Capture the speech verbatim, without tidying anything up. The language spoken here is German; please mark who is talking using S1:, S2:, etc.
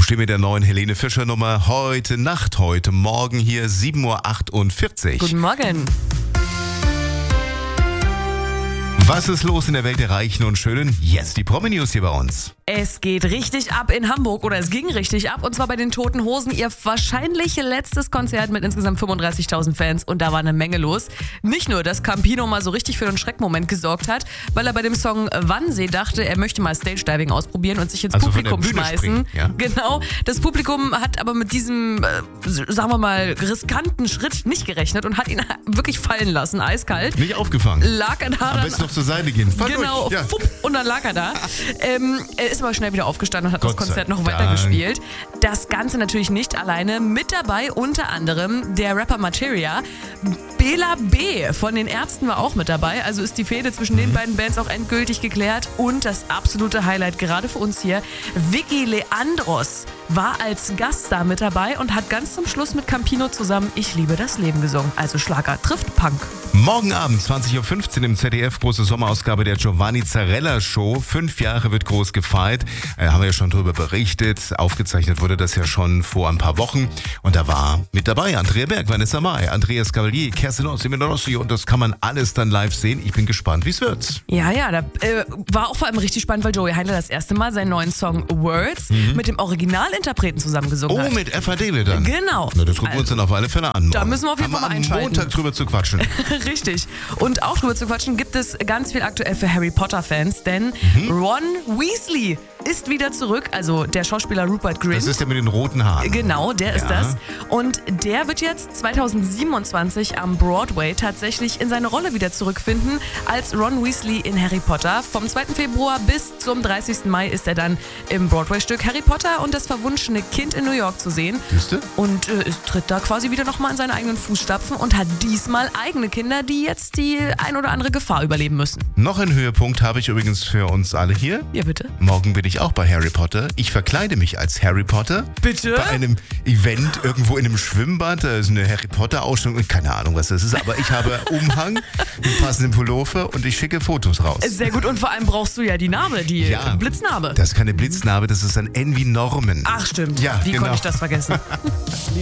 S1: stehen mit der neuen Helene Fischer Nummer heute Nacht, heute Morgen hier sieben Uhr achtundvierzig.
S2: Guten Morgen.
S1: Was ist los in der Welt der Reichen und Schönen? Jetzt die Promi-News hier bei uns.
S2: Es geht richtig ab in Hamburg oder es ging richtig ab und zwar bei den Toten Hosen. Ihr wahrscheinlich letztes Konzert mit insgesamt fünfunddreißigtausend Fans und da war eine Menge los. Nicht nur, dass Campino mal so richtig für einen Schreckmoment gesorgt hat, weil er bei dem Song Wannsee dachte, er möchte mal Stage-Diving ausprobieren und sich ins
S1: Also
S2: Publikum
S1: von der Bühne
S2: schmeißen.
S1: springen, ja?
S2: Genau, das Publikum hat aber mit diesem, äh, sagen wir mal, riskanten Schritt nicht gerechnet und hat ihn wirklich fallen lassen, eiskalt.
S1: Nicht aufgefangen.
S2: Lag er da
S1: Am
S2: dann
S1: besten noch zur Seite gehen. Fahr
S2: Genau,
S1: durch. Ja.
S2: fupp, und dann lag er da. ähm, er ist aber schnell wieder aufgestanden und hat
S1: Gott
S2: das Konzert
S1: sei
S2: noch
S1: Dank.
S2: weitergespielt. Das Ganze natürlich nicht alleine. Mit dabei unter anderem der Rapper Materia. Bela B. von den Ärzten war auch mit dabei. Also ist die Fehde zwischen
S1: Mhm.
S2: den beiden Bands auch endgültig geklärt. Und das absolute Highlight gerade für uns hier, Vicky Leandros war als Gaststar mit dabei und hat ganz zum Schluss mit Campino zusammen Ich liebe das Leben gesungen. Also Schlager trifft Punk.
S1: Morgen Abend zwanzig Uhr fünfzehn im Z D F, große Sommerausgabe der Giovanni Zarella Show. Fünf Jahre wird groß gefeiert. Äh, haben wir ja schon drüber berichtet. Aufgezeichnet wurde das ja schon vor ein paar Wochen. Und da war mit dabei Andrea Berg, Vanessa Mai, Andreas Cavalier, Kerstin Rossi und das kann man alles dann live sehen. Ich bin gespannt, wie es wird.
S2: Ja, ja, da äh, war auch vor allem richtig spannend, weil Joey Heindler das erste Mal seinen neuen Song Words
S1: Mhm.
S2: mit dem Originalinterpreten zusammengesungen
S1: Oh,
S2: hat.
S1: mit F A D dann.
S2: Genau.
S1: Na, das gucken wir uns dann auf alle Fälle an.
S2: Da müssen wir auf jeden
S1: Haben
S2: Fall mal
S1: am
S2: einschalten.
S1: Montag drüber zu quatschen.
S2: Richtig. Und auch drüber zu quatschen gibt es ganz viel aktuell für Harry Potter-Fans, denn
S1: Mhm.
S2: Ron Weasley ist wieder zurück, also der Schauspieler Rupert Grint.
S1: Das ist der mit den roten Haaren.
S2: Genau, der ist
S1: Ja.
S2: das. Und der wird jetzt zweitausendsiebenundzwanzig am Broadway tatsächlich in seine Rolle wieder zurückfinden als Ron Weasley in Harry Potter. Vom zweiten Februar bis zum dreißigsten Mai ist er dann im Broadway-Stück Harry Potter und das verwunschene Kind in New York zu sehen.
S1: Siehste?
S2: Und äh, es tritt da quasi wieder nochmal in seine eigenen Fußstapfen und hat diesmal eigene Kinder, die jetzt die ein oder andere Gefahr überleben müssen.
S1: Noch einen Höhepunkt habe ich übrigens für uns alle hier.
S2: Ja, bitte.
S1: Morgen bin ich auch bei Harry Potter. Ich verkleide mich als Harry Potter.
S2: Bitte?
S1: Bei einem Event irgendwo in einem Schwimmbad. Da ist eine Harry Potter Ausstellung. Keine Ahnung, was das ist. Aber ich habe Umhang, einen passenden Pullover und ich schicke Fotos raus.
S2: Sehr gut. Und vor allem brauchst du ja die Narbe, die
S1: Ja.
S2: Blitznarbe.
S1: Das ist keine Blitznarbe, das ist ein N wie Norman.
S2: Ach stimmt,
S1: Ja,
S2: wie
S1: genau.
S2: konnte ich das vergessen?